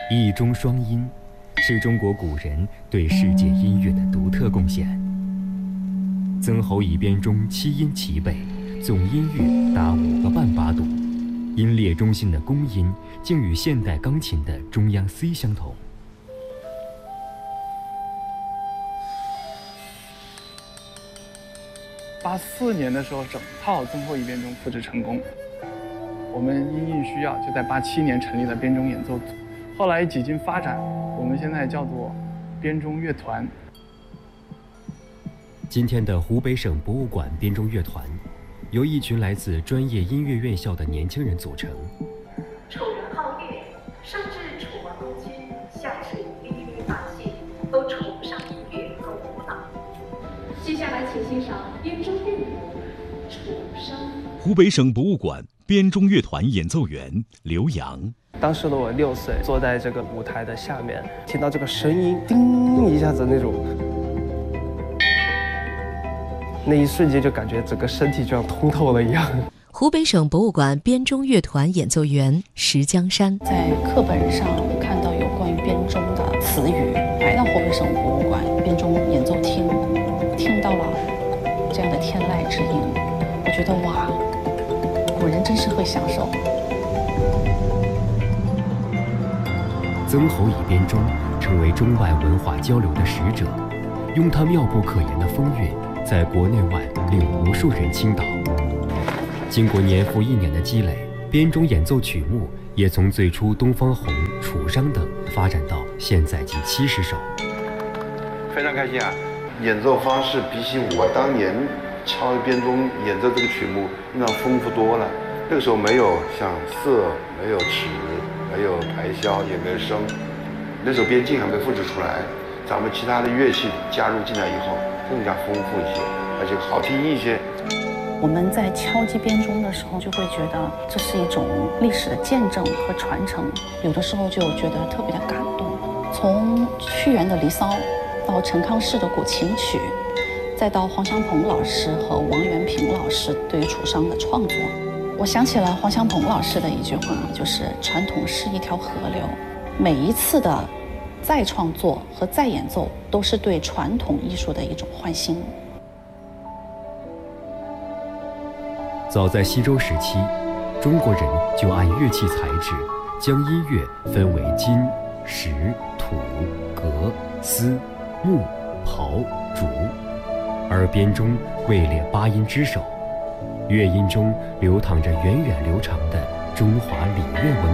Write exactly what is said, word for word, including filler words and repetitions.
一中双音是中国古人对世界音乐的独特贡献。曾侯乙编钟七音齐备，总音域达五个半八度，音列中心的宫音竟与现代钢琴的中央 C 相同。 八四年的时候，整套曾侯乙编钟复制成功。我们因应需要，就在八七年成立了编钟演奏组。后来几经发展，我们现在叫做编钟乐团。 今天的湖北省博物馆编钟乐团，由一群来自专业音乐院校的年轻人组成。 楚人好乐，上至楚王公君，下至黎民百姓，都崇尚音乐和舞蹈。 接下来，请欣赏编钟乐谱《楚声》。 湖北省博物馆编钟乐团演奏员刘洋。 当时的我六岁，坐在这个舞台的下面，听到这个声音，叮一下子那种，那一瞬间就感觉整个身体就像通透了一样。 湖北省博物馆编钟乐团演奏员石江山， 在课本上看到有关于编钟的词语，来到湖北省博物馆编钟演奏厅，听到了这样的天籁之音，我觉得哇，古人真是会享受。 曾侯乙编钟成为中外文化交流的使者，用他妙不可言的风韵，在国内外令无数人倾倒。经过年复一年的积累，编钟演奏曲目也从最初东方红、楚商等发展到现在近七十首。 非常开心啊！演奏方式比起我当年敲编钟演奏这个曲目那丰富多了。那个时候没有像瑟，没有尺，没有排箫，也没有笙，那时候编镜还没复制出来，咱们其他的乐器加入进来以后，更加丰富一些，而且好听一些。 我们在敲击编钟的时候，就会觉得这是一种历史的见证和传承，有的时候就觉得特别的感动。从屈原的《离骚》到陈康士的《古琴曲》，再到黄祥鹏老师和王元平老师对于楚商的创作，我想起了黄祥鹏老师的一句话，就是传统是一条河流，每一次的再创作和再演奏都是对传统艺术的一种焕新。 早在西周时期，中国人就按乐器材质将音乐分为金、石、土、革、丝、木、刨、竹，而编钟位列八音之首。乐音中流淌着源远流长的中华礼乐文